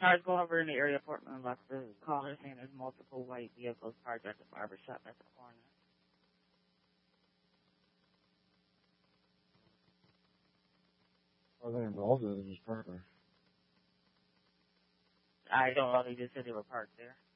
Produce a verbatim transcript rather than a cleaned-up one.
cars going over in the area of Portland left the caller saying there's multiple white vehicles parked at the barber shop at the corner. Are they involved or are they just parked there? I don't know. They just said they were parked there.